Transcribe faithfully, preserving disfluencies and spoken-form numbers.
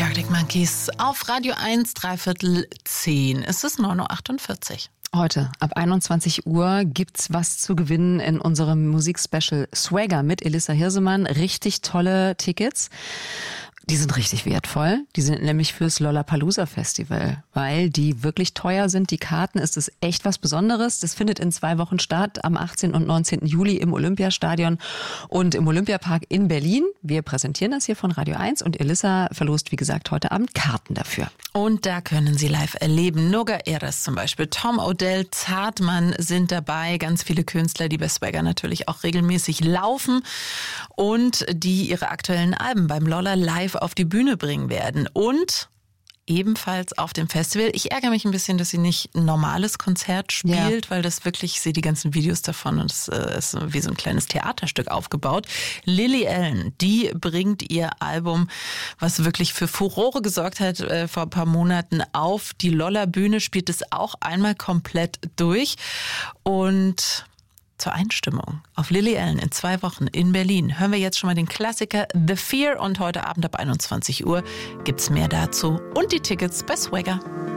Die Arctic Monkeys auf Radio eins, dreiviertel zehn. Es ist neun Uhr achtundvierzig. Heute ab einundzwanzig Uhr gibt's was zu gewinnen in unserem Musikspecial Swagger mit Elissa Hirsemann. Richtig tolle Tickets. Die sind richtig wertvoll. Die sind nämlich fürs Lollapalooza Festival, weil die wirklich teuer sind. Die Karten, ist es echt was Besonderes. Das findet in zwei Wochen statt, am achtzehnten und neunzehnten Juli im Olympiastadion und im Olympiapark in Berlin. Wir präsentieren das hier von Radio eins und Elissa verlost, wie gesagt, heute Abend Karten dafür. Und da können Sie live erleben. Noga Eres zum Beispiel, Tom Odell, Zartmann sind dabei. Ganz viele Künstler, die bei Swagger natürlich auch regelmäßig laufen und die ihre aktuellen Alben beim Lolla live auf die Bühne bringen werden. Und ebenfalls auf dem Festival. Ich ärgere mich ein bisschen, dass sie nicht ein normales Konzert spielt, ja. weil das wirklich, ich sehe die ganzen Videos davon und es ist wie so ein kleines Theaterstück aufgebaut. Lily Allen, die bringt ihr Album, was wirklich für Furore gesorgt hat, äh, vor ein paar Monaten auf die Lolla-Bühne, spielt es auch einmal komplett durch. Und zur Einstimmung auf Lily Allen in zwei Wochen in Berlin hören wir jetzt schon mal den Klassiker The Fear und heute Abend ab einundzwanzig Uhr gibt's mehr dazu und die Tickets bei Swagger.